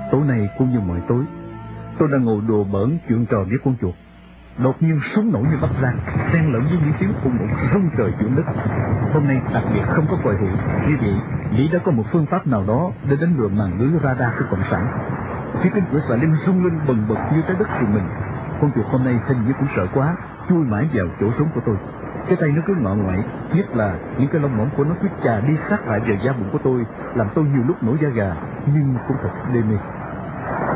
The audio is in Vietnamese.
Tối nay cũng như mọi tối, tôi đang ngồi đùa bỡn chuyện trò với con chuột. Đột nhiên súng nổ như bắp rang, xen lẫn với những tiếng ùng ục rung trời chuyển đất. Hôm nay đặc biệt không có còi hụi, như vậy Mỹ đã có một phương pháp nào đó để đánh lừa màn lưới radar của cộng sản. Phía cánh cửa xà lim rung lên bần bật như trái đất của mình. Con chuột hôm nay hình như cũng sợ quá, chui mãi vào chỗ súng của tôi. Cái tay nó cứ ngọ ngoại, nhất là những cái lông mỏng của nó cứ chà đi sát lại vào da bụng của tôi, làm tôi nhiều lúc nổi da gà, nhưng cũng thật đê mê.